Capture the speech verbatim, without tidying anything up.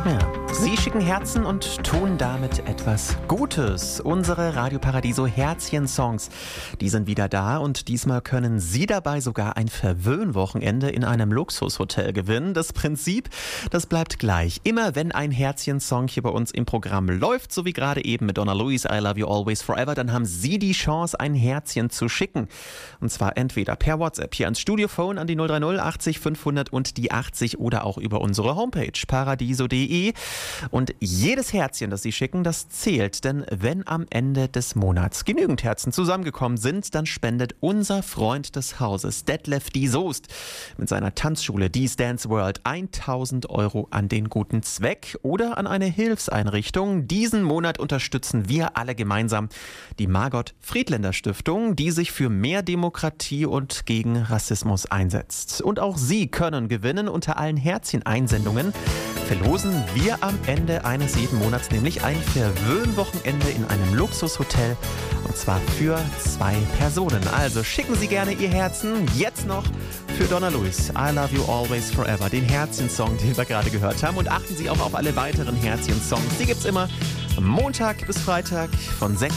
Ja. Sie schicken Herzen und tun damit etwas Gutes. Unsere Radio Paradiso Herzchen-Songs, die sind wieder da und diesmal können Sie dabei sogar ein Verwöhnwochenende in einem Luxushotel gewinnen. Das Prinzip, das bleibt gleich. Immer wenn ein Herzchen-Song hier bei uns im Programm läuft, so wie gerade eben mit Donna Louise, I Love You Always Forever, dann haben Sie die Chance, ein Herzchen zu schicken. Und zwar entweder per WhatsApp hier ans Studiophone an die null drei null achtzig fünfhundert und die achtzig oder auch über unsere Homepage paradiso punkt de. Und jedes Herzchen, das Sie schicken, das zählt, denn wenn am Ende des Monats genügend Herzen zusammengekommen sind, dann spendet unser Freund des Hauses, Detlef D. Soest, mit seiner Tanzschule D's Dance World tausend Euro an den guten Zweck oder an eine Hilfseinrichtung. Diesen Monat unterstützen wir alle gemeinsam die Margot Friedländer Stiftung, die sich für mehr Demokratie und gegen Rassismus einsetzt. Und auch Sie können gewinnen. Unter allen Herzchen-Einsendungen verlosen wir am Ende eines jeden Monats nämlich ein Verwöhnwochenende in einem Luxushotel, und zwar für zwei Personen. Also schicken Sie gerne Ihr Herzen jetzt noch für Donna Louise, I Love You Always Forever, den Herzchen-Song, den wir gerade gehört haben. Und achten Sie auch auf alle weiteren Herzchen-Songs. Die gibt's immer Montag bis Freitag von sechs